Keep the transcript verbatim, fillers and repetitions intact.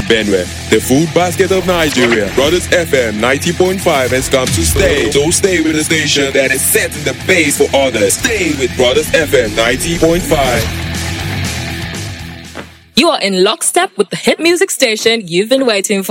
Benue, the food basket of Nigeria. Brothers F M ninety point five has come to stay. So stay with the station that is setting the pace for others. Stay with Brothers F M ninety point five. You are in lockstep with the hit music station you've been waiting for.